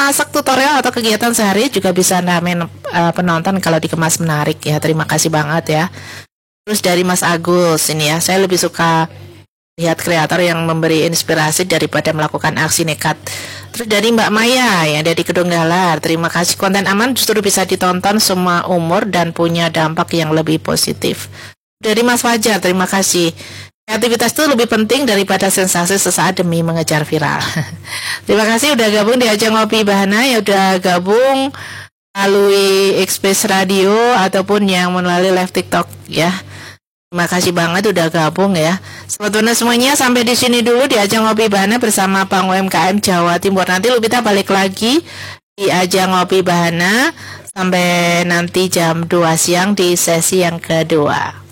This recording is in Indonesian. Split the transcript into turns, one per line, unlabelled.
masak, tutorial atau kegiatan sehari juga bisa namen penonton kalau dikemas menarik ya. Terima kasih banget ya. Terus dari Mas Agus ini ya, saya lebih suka lihat kreator yang memberi inspirasi daripada melakukan aksi nekat. Terus dari Mbak Maya yang dari Kedunggalar, terima kasih, konten aman justru bisa ditonton semua umur dan punya dampak yang lebih positif. Dari Mas Fajar, terima kasih. Kreativitas itu lebih penting daripada sensasi sesaat demi mengejar viral. Terima kasih udah gabung di Ajang Ngopi Bahana, ya udah gabung melalui Express Radio ataupun yang melalui live TikTok ya. Terima kasih banget udah gabung ya. Sebetulnya semuanya sampai di sini dulu di Ajang Ngopi Bahana bersama Pang UMKM Jawa Timur. Nanti kita balik lagi di Ajang Ngopi Bahana sampai nanti jam 2 siang di sesi yang kedua.